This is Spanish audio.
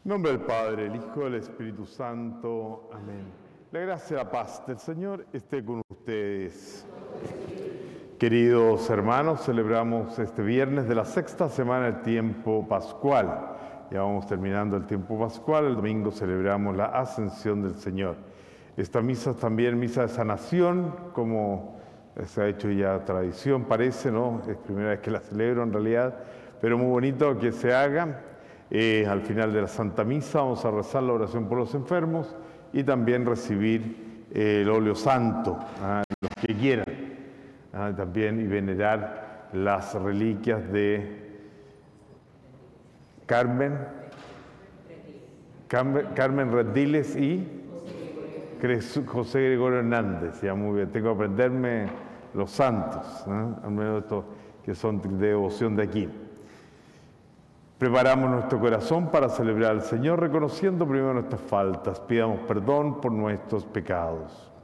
En nombre del Padre, el Hijo y el Espíritu Santo. Amén. La gracia y la paz del Señor esté con ustedes. Queridos hermanos, celebramos este viernes de la sexta semana del tiempo pascual. Ya vamos terminando el tiempo pascual. El domingo celebramos la Ascensión del Señor. Esta misa es también misa de sanación, como se ha hecho ya tradición, parece, ¿no? Es primera vez que la celebro en realidad, pero muy bonito que se haga. Al final de la Santa Misa vamos a rezar la oración por los enfermos y también recibir el óleo santo, los que quieran, también y venerar las reliquias de Carmen Reddiles y José Gregorio Hernández. Ya muy bien, tengo que aprenderme los santos, al menos estos que son de devoción de aquí. Preparamos nuestro corazón para celebrar al Señor, reconociendo primero nuestras faltas. Pidamos perdón por nuestros pecados.